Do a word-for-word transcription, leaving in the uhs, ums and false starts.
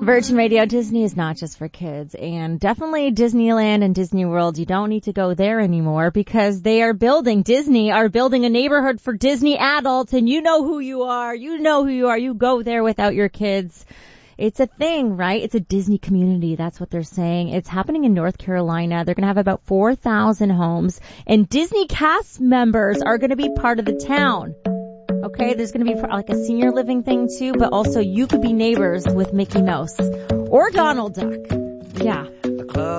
Virgin Radio, Disney is not just for kids, and definitely Disneyland and Disney World, you don't need to go there anymore because they are building, Disney are building a neighborhood for Disney adults, and you know who you are, you know who you are, you go there without your kids. It's a thing, right? It's a Disney community. That's what they're saying. It's happening in North Carolina. They're going to have about four thousand homes, and Disney cast members are going to be part of the town. Okay, there's going to be like a senior living thing too, but also you could be neighbors with Mickey Mouse or Donald Duck. Yeah.